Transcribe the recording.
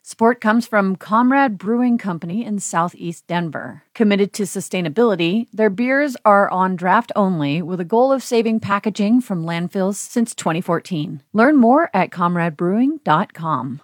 Support comes from Comrade Brewing Company in Southeast Denver. Committed to sustainability, their beers are on draft only with a goal of saving packaging from landfills since 2014. Learn more at comradebrewing.com.